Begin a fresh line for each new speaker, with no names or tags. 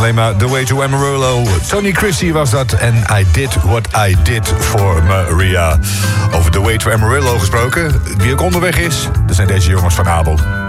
Alleen maar The Way to Amarillo. Tony Christie was dat en I Did What I Did for Maria. Over The Way to Amarillo gesproken, wie ook onderweg is, dat zijn deze jongens van Abel.